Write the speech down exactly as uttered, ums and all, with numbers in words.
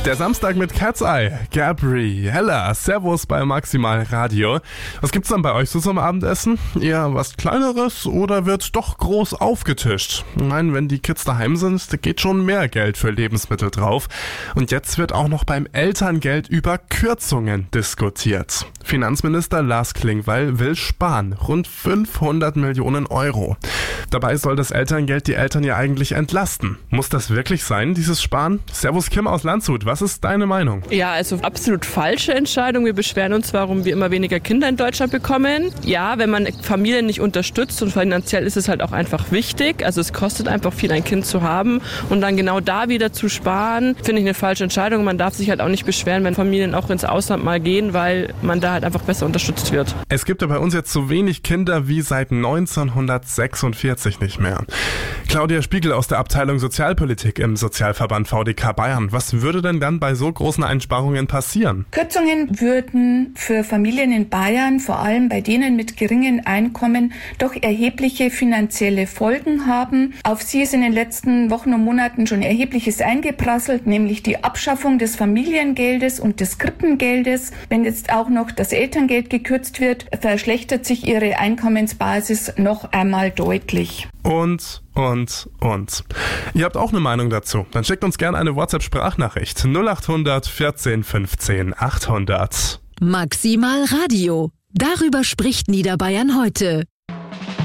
Der Samstag mit Cat's Eye, Gabriella, Servus bei Maximal Radio. Was gibt's dann bei euch so zum Abendessen? Eher was Kleineres oder wird doch groß aufgetischt? Nein, wenn die Kids daheim sind, da geht schon mehr Geld für Lebensmittel drauf. Und jetzt wird auch noch beim Elterngeld über Kürzungen diskutiert. Finanzminister Lars Klingbeil will sparen, rund fünfhundert Millionen Euro. Dabei soll das Elterngeld die Eltern ja eigentlich entlasten. Muss das wirklich sein, dieses Sparen? Servus Kim aus Landshut, was ist deine Meinung? Ja, also absolut falsche Entscheidung. Wir beschweren uns, warum wir immer weniger Kinder in Deutschland bekommen. Ja, wenn man Familien nicht unterstützt und finanziell ist es halt auch einfach wichtig. Also es kostet einfach viel, ein Kind zu haben und dann genau da wieder zu sparen, finde ich eine falsche Entscheidung. Man darf sich halt auch nicht beschweren, wenn Familien auch ins Ausland mal gehen, weil man da halt einfach besser unterstützt wird. Es gibt ja bei uns jetzt so wenig Kinder wie seit neunzehnhundertsechsundvierzig nicht mehr. Claudia Spiegel aus der Abteilung Sozialpolitik im Sozialverband V D K Bayern. Was würde denn dann bei so großen Einsparungen passieren? Kürzungen würden für Familien in Bayern, vor allem bei denen mit geringen Einkommen, doch erhebliche finanzielle Folgen haben. Auf sie ist in den letzten Wochen und Monaten schon Erhebliches eingeprasselt, nämlich die Abschaffung des Familiengeldes und des Krippengeldes. Wenn jetzt auch noch das Elterngeld gekürzt wird, verschlechtert sich ihre Einkommensbasis noch einmal deutlich. Und, und, und. Ihr habt auch eine Meinung dazu? Dann schickt uns gerne eine WhatsApp-Sprachnachricht. null acht hundert vierzehn fünfzehn achthundert. Maximal Radio. Darüber spricht Niederbayern heute.